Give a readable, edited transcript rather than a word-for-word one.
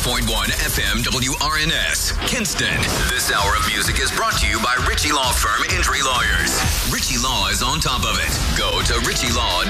105.1 FM WRNS, Kinston. This hour of music is brought to you by Ritchie Law Firm Injury Lawyers. Ritchie Law is on top of it. Go to ritchielaw.ca.